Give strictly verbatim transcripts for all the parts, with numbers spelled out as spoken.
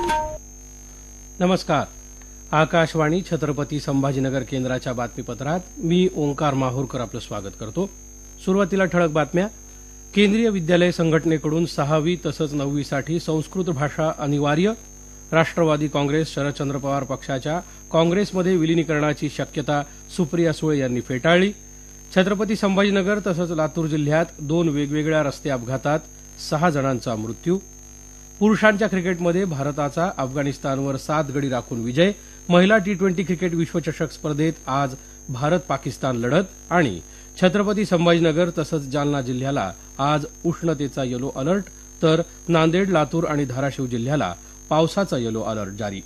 नमस्कार. आकाशवाणी छत्रपती संभाजीनगर केंद्राच्या बातमीपत्रात मी ओंकार माहूरकर आपलं स्वागत करतो. सुरुवातीला ठळक बातम्या. केंद्रीय विद्यालय संघटनेकडून सहावी तसंच नववीसाठी संस्कृत भाषा अनिवार्य. राष्ट्रवादी काँग्रेस शरदचंद्र पवार पक्षाच्या काँग्रेसमध्ये विलिनीकरणाची शक्यता सुप्रिया सुळे यांनी फेटाळली. छत्रपती संभाजीनगर तसंच लातूर जिल्ह्यात दोन वेगवेगळ्या रस्ते अपघातात सहा जणांचा मृत्यू. पुरुषांच्या क्रिकेटमध्ये भारताचा अफगाणिस्तानवर सात गडी राखून विजय. महिला टी ट्वेंटी क्रिकेट विश्वचषक स्पर्धेत आज भारत पाकिस्तान लढत. आणि छत्रपती संभाजीनगर तसंच जालना जिल्ह्याला आज उष्णतेचा येलो अलर्ट, तर नांदेड, लातूर आणि धाराशिव जिल्ह्याला पावसाचा येलो अलर्ट जारी.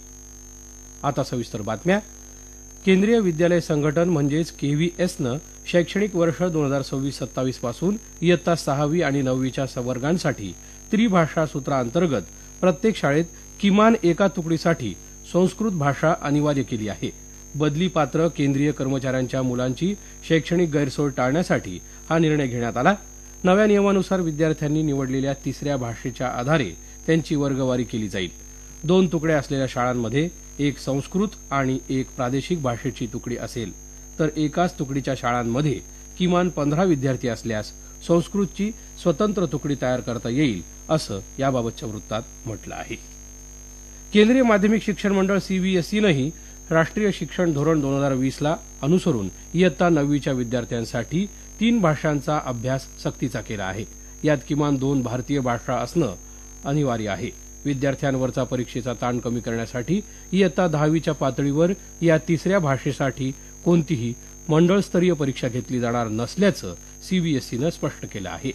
आता सविस्तर बातम्या. केंद्रीय विद्यालय संघटन म्हणजेच केव्हीएसनं शैक्षणिक वर्ष दोन हजार सव्वीस सत्तावीस पासून इयत्ता सहावी आणि नववीच्या वर्गांसाठी त्रिभाषा सूत्राअंतर्गत प्रत्येक शाळेत किमान एका तुकडीसाठी संस्कृत भाषा अनिवार्य केली आहे. बदली पात्र केंद्रीय कर्मचाऱ्यांच्या मुलांची शैक्षणिक गैरसोय टाळण्यासाठी हा निर्णय घेण्यात आला. नव्या नियमानुसार विद्यार्थ्यांनी निवडलेल्या तिसऱ्या भाषेच्या आधारे त्यांची वर्गवारी केली जाईल. दोन तुकड्या असलेल्या शाळांमध्ये एक संस्कृत आणि एक प्रादेशिक भाषेची तुकडी असेल, तर एकाच तुकडीच्या शाळांमध्ये किमान पंधरा विद्यार्थी असल्यास संस्कृतची स्वतंत्र तुकडी तयार करता येईल, असं याबाबतच्या वृत्तात म्हटलं आहे. केंद्रीय माध्यमिक शिक्षण मंडळ सीबीएसईनंही राष्ट्रीय शिक्षण धोरण दोन हजार वीसला अनुसरून इयत्ता नववीच्या विद्यार्थ्यांसाठी तीन भाषांचा अभ्यास सक्तीचा केला आहे. यात किमान दोन भारतीय भाषा असणं अनिवार्य आहे. विद्यार्थ्यांवरचा परीक्षेचा ताण कमी करण्यासाठी इयत्ता दहावीच्या पातळीवर या तिसऱ्या भाषेसाठी कोणतीही मंडळस्तरीय परीक्षा घेतली जाणार नसल्याचं सीबीएसईनं स्पष्ट केलं आहे.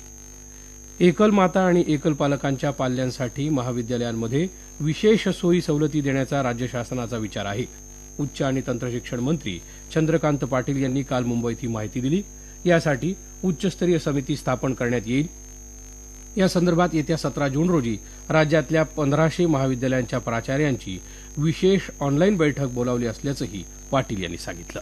एकल माता आणि एकल पालकांच्या पाल्यांसाठी महाविद्यालयांमध्ये विशेष सोयी सवलती देण्याचा राज्य शासनाचा विचार आहे. उच्च आणि तंत्रशिक्षण मंत्री चंद्रकांत पाटील यांनी काल मुंबईत ही माहिती दिली. यासाठी उच्चस्तरीय समिती स्थापन करण्यात येईल. या संदर्भात येत्या सतरा जून रोजी राज्यातल्या पंधराशे महाविद्यालयांच्या प्राचार्यांची विशेष ऑनलाईन बैठक बोलावली असल्याचंही पाटील यांनी सांगितलं.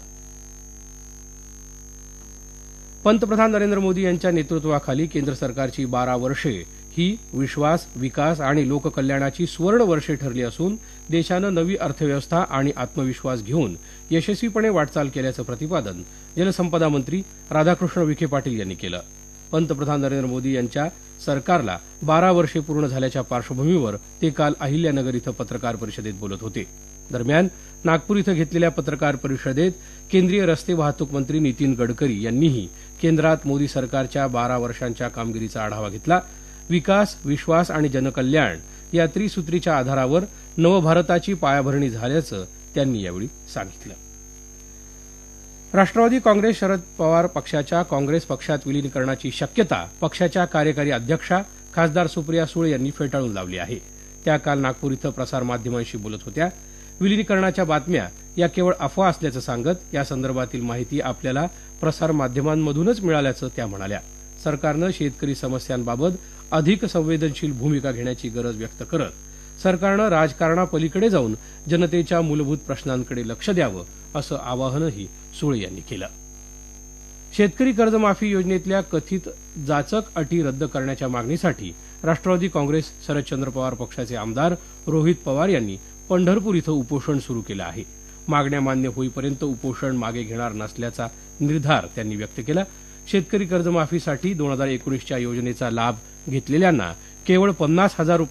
पंतप्रधान नरेंद्र मोदी यांच्या नेतृत्वाखाली केंद्र सरकारची बारा वर्षे ही विश्वास, विकास आणि लोककल्याणाची सुवर्ण वर्षे ठरली असून देशानं नवी अर्थव्यवस्था आणि आत्मविश्वास घेऊन यशस्वीपणे वाटचाल केल्याचं प्रतिपादन जलसंपदा मंत्री राधाकृष्ण विखे पाटील यांनी केलं. पंतप्रधान नरेंद्र मोदी यांच्या सरकारला बारा वर्षे पूर्ण झाल्याच्या पार्श्वभूमीवर ते काल अहिल्यानगर इथं पत्रकार परिषदेत बोलत होते. दरम्यान नागपूर इथं घेतलेल्या पत्रकार परिषदेत केंद्रीय रस्ते वाहतूक मंत्री नितीन गडकरी यांनीही केंद्रात मोदी सरकारच्या बारा वर्षांच्या कामगिरीचा आढावा घेतला. विकास, विश्वास आणि जनकल्याण या त्रिसूत्रीच्या आधारावर नवभारताची पायाभरणी झाल्याचं त्यांनी यावेळी सांगितलं. राष्ट्रवादी काँग्रेस शरद पवार पक्षाच्या काँग्रेस पक्षात विलीनीकरणाची शक्यता पक्षाच्या कार्यकारी अध्यक्षा खासदार सुप्रिया सुळे यांनी फेटाळून लावली आहे. त्या काल नागपूर इथं प्रसारमाध्यमांशी बोलत होत्या. विलीनीकरणाच्या बातम्या या केवळ अफवा असल्याचं सांगत या संदर्भातील माहिती आपल्याला प्रसारमाध्यमांमधूनच मिळाल्याचं त्या म्हणाल्या. सरकारनं शेतकरी समस्यांबाबत अधिक संवेदनशील भूमिका घेण्याची गरज व्यक्त करत सरकारनं राजकारणापलीकडे जाऊन जनतेच्या मूलभूत प्रश्नांकडे लक्ष द्यावं, असं आवाहनही सुळे यांनी केलं. शेतकरी कर्जमाफी योजनेतल्या कथित जाचक अटी रद्द करण्याच्या मागणीसाठी राष्ट्रवादी काँग्रेस शरदचंद्र पवार पक्षाचे आमदार रोहित पवार यांनी पंढरपूर इथं उपोषण सुरू केलं आहे. मागण्या मान्य होईपर्यंत उपोषण मागे घेणार नसल्याचा निर्धार त्यांनी व्यक्त केला. शेतकरी कर्जमाफीसाठी दोन हजार एकोणीसच्या योजनेचा लाभ घेतलेल्यांना केवळ पन्नास हजार